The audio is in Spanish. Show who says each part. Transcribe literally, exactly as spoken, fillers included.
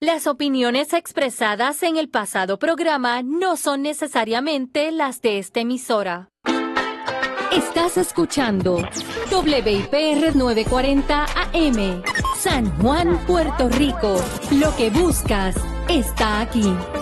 Speaker 1: Las opiniones expresadas en el pasado programa no son necesariamente las de esta emisora. Estás escuchando W I P R novecientos cuarenta A M, San Juan, Puerto Rico. Lo que buscas está aquí.